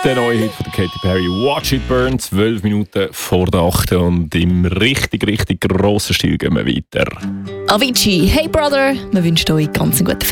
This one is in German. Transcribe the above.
Der neue Hit von Katy Perry, Watch It Burn, 12 Minuten vor der 8. Und im richtig grossen Stil gehen wir weiter. Avicii, hey Brother, wir wünschen euch ganz einen guten